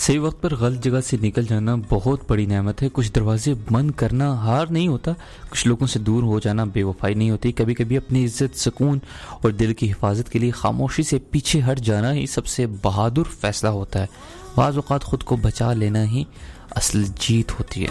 सही वक्त पर गलत जगह से निकल जाना बहुत बड़ी नेमत है। कुछ दरवाजे बंद करना हार नहीं होता, कुछ लोगों से दूर हो जाना बेवफाई नहीं होती। कभी कभी अपनी इज्जत, सुकून और दिल की हिफाजत के लिए खामोशी से पीछे हट जाना ही सबसे बहादुर फैसला होता है। बाज़ औक़ात खुद को बचा लेना ही असल जीत होती है।